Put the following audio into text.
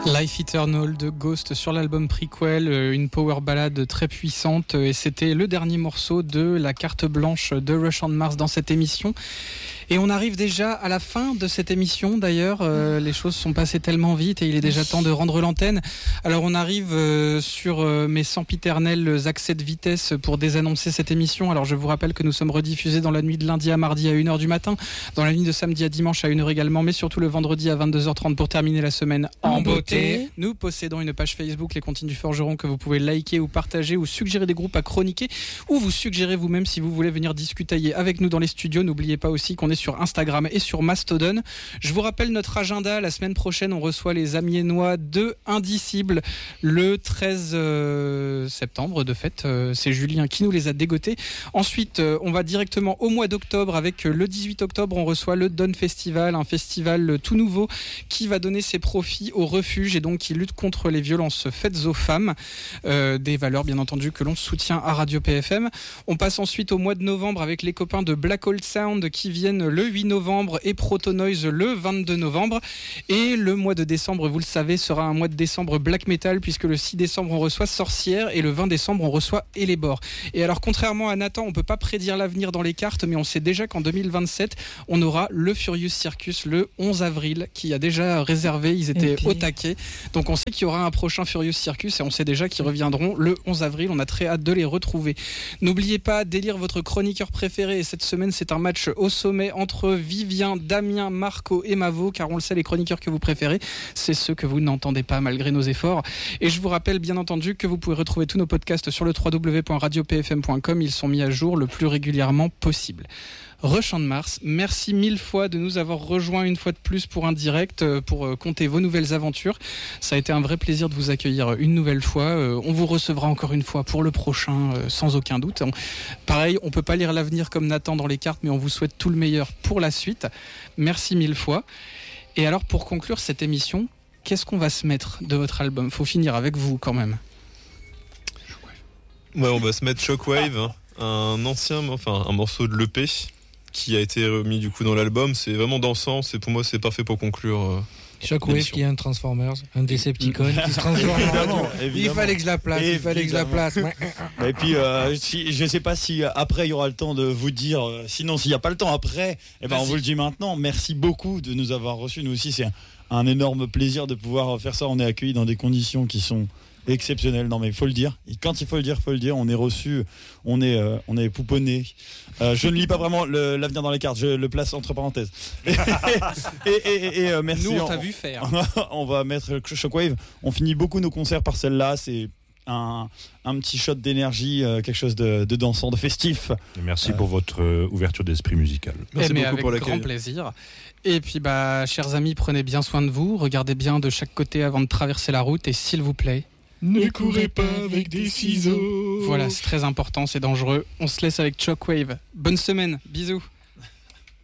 Life Eternal de Ghost sur l'album Prequel, une power ballade très puissante, et c'était le dernier morceau de la carte blanche de Rush on Mars dans cette émission. Et on arrive déjà à la fin de cette émission d'ailleurs, les choses sont passées tellement vite et il est déjà temps de rendre l'antenne. Alors on arrive sur mes sempiternels accès de vitesse pour désannoncer cette émission. Alors je vous rappelle que nous sommes rediffusés dans la nuit de lundi à mardi à 1h du matin, dans la nuit de samedi à dimanche à 1h également, mais surtout le vendredi à 22h30 pour terminer la semaine en beauté. Nous possédons une page Facebook, Les Comptines du Forgeron, que vous pouvez liker ou partager ou suggérer des groupes à chroniquer ou vous suggérer vous-même si vous voulez venir discutailler avec nous dans les studios. N'oubliez pas aussi qu'on est sur Instagram et sur Mastodon. Je vous rappelle notre agenda. La semaine prochaine, on reçoit les Amiénois de Indicible le 13 septembre. De fait, c'est Julien qui nous les a dégotés. Ensuite, on va directement au mois d'octobre avec le 18 octobre, on reçoit le Don Festival, un festival tout nouveau qui va donner ses profits au refuge et donc qui lutte contre les violences faites aux femmes. Des valeurs, bien entendu, que l'on soutient à Radio PFM. On passe ensuite au mois de novembre avec les copains de Black Hole Sound qui viennent le 8 novembre et Proto Noise le 22 novembre. Et le mois de décembre, vous le savez, sera un mois de décembre black metal puisque le 6 décembre, on reçoit Sorcière et le 20 décembre, on reçoit Elébor. Et alors, contrairement à Nathan, on peut pas prédire l'avenir dans les cartes, mais on sait déjà qu'en 2027, on aura le Furious Circus le 11 avril qui a déjà réservé, ils étaient au taquet. Donc on sait qu'il y aura un prochain Furious Circus et on sait déjà qu'ils reviendront le 11 avril. On a très hâte de les retrouver. N'oubliez pas d'élire votre chroniqueur préféré et cette semaine, c'est un match au sommet entre Vivien, Damien, Marco et Mavo, car on le sait, les chroniqueurs que vous préférez, c'est ceux que vous n'entendez pas malgré nos efforts. Et je vous rappelle bien entendu que vous pouvez retrouver tous nos podcasts sur le www.radiopfm.com. Ils sont mis à jour le plus régulièrement possible. Rush on Mars, merci 1000 fois de nous avoir rejoints une fois de plus pour un direct, pour compter vos nouvelles aventures. Ça a été un vrai plaisir de vous accueillir une nouvelle fois. On vous recevra encore une fois pour le prochain, sans aucun doute. Pareil, on peut pas lire l'avenir comme Nathan dans les cartes, mais on vous souhaite tout le meilleur pour la suite. Merci 1000 fois. Et alors, pour conclure cette émission, qu'est-ce qu'on va se mettre de votre album ? Faut finir avec vous quand même. Ouais, on va se mettre Shockwave, un morceau de l'EP qui a été remis du coup dans l'album. C'est vraiment dansant, pour moi c'est parfait pour conclure. Shockwave qui est un Transformers, un Decepticon qui se transforme en... Il fallait que je la place, Et puis je sais pas si après il y aura le temps de vous dire, sinon s'il n'y a pas le temps après, on vous le dit maintenant. Merci beaucoup de nous avoir reçus. Nous aussi c'est un énorme plaisir de pouvoir faire ça. On est accueillis dans des conditions qui sont exceptionnel, non mais il faut le dire. Et quand il faut le dire, on est reçu, on est pouponné. Je ne lis pas vraiment l'avenir dans les cartes, je le place entre parenthèses. Et merci. Nous on t'a vu faire. On va mettre Shockwave. On finit beaucoup nos concerts par celle-là. C'est un petit shot d'énergie, quelque chose de dansant, de festif. Et merci pour votre ouverture d'esprit musical. Merci beaucoup avec pour l'accueil. Grand plaisir. Et puis chers amis, prenez bien soin de vous, regardez bien de chaque côté avant de traverser la route et s'il vous plaît, ne courez pas avec des ciseaux. Voilà, c'est très important, c'est dangereux. On se laisse avec Shockwave. Bonne semaine, bisous.